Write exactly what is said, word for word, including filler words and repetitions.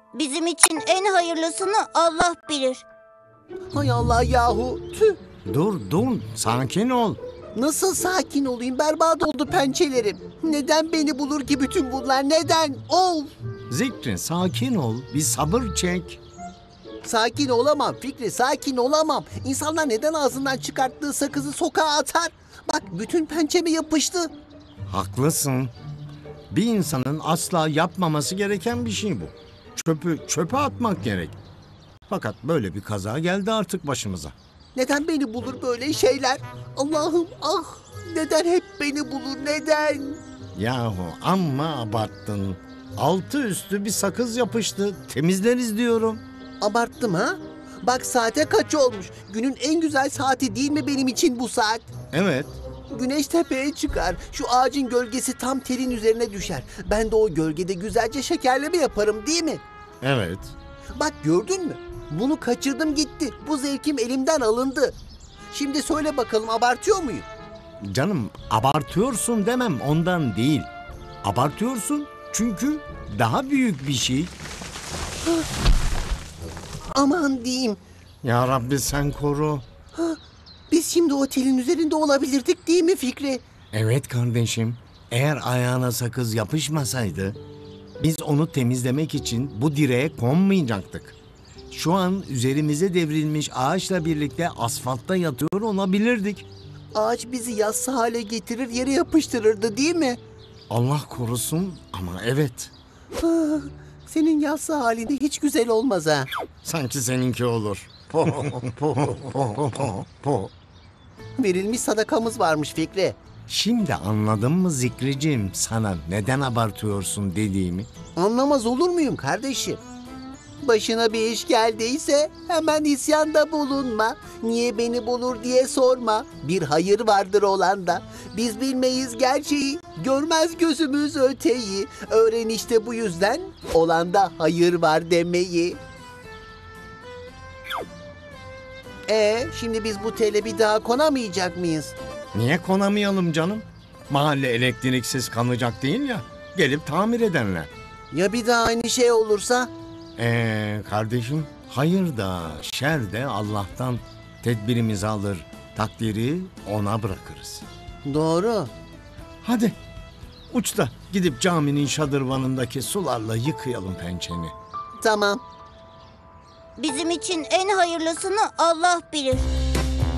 Bizim için en hayırlısını Allah bilir. Hay Allah yahu. Tüh. Dur dur, sakin ol. Nasıl sakin olayım? Berbat oldu pençelerim. Neden beni bulur ki bütün bunlar? Neden? Of! Zikri, sakin ol. Bir sabır çek. Sakin olamam Fikri, sakin olamam. İnsanlar neden ağzından çıkarttığı sakızı sokağa atar? Bak bütün pençeme yapıştı. Haklısın. Bir insanın asla yapmaması gereken bir şey bu. Çöpü çöpe atmak gerek. Fakat böyle bir kaza geldi artık başımıza. Neden beni bulur böyle şeyler? Allah'ım ah! Neden hep beni bulur? Neden? Yahu amma abarttın. Altı üstü bir sakız yapıştı. Temizleriz diyorum. Abarttım ha? Bak saate kaç olmuş? Günün en güzel saati değil mi benim için bu saat? Evet. Güneş tepeye çıkar. Şu ağacın gölgesi tam telin üzerine düşer. Ben de o gölgede güzelce şekerleme yaparım değil mi? Evet. Bak gördün mü? Bunu kaçırdım gitti. Bu zevkim elimden alındı. Şimdi söyle bakalım abartıyor muyum? Canım, abartıyorsun demem, ondan değil. Abartıyorsun çünkü daha büyük bir şey. Aman diyeyim. Ya Rabbi sen koru. Biz şimdi otelin üzerinde olabilirdik değil mi Fikri? Evet kardeşim. Eğer ayağına sakız yapışmasaydı biz onu temizlemek için bu direğe konmayacaktık. Şu an üzerimize devrilmiş ağaçla birlikte asfaltta yatıyor olabilirdik. Ağaç bizi yassı hale getirir yere yapıştırırdı değil mi? Allah korusun ama evet. Ah, senin yassı halinde hiç güzel olmaz ha. Sanki seninki olur. Po, po, po, po, po. Verilmiş sadakamız varmış Fikri. Şimdi anladın mı Zikricim sana neden abartıyorsun dediğimi? Anlamaz olur muyum kardeşim? Başına bir iş geldiyse hemen isyanda bulunma. Niye beni bulur diye sorma. Bir hayır vardır olanda. Biz bilmeyiz gerçeği, görmez gözümüz öteyi. Öğren işte bu yüzden olanda hayır var demeyi. E şimdi biz bu tele bir daha konamayacak mıyız? Niye konamayalım canım? Mahalle elektriksiz kalacak değil ya. Gelip tamir edenler. Ya bir daha aynı şey olursa? Ee kardeşim, hayır da şer de Allah'tan, tedbirimizi alır, takdiri ona bırakırız. Doğru. Hadi uç da gidip caminin şadırvanındaki sularla yıkayalım pençeni. Tamam. Bizim için en hayırlısını Allah bilir.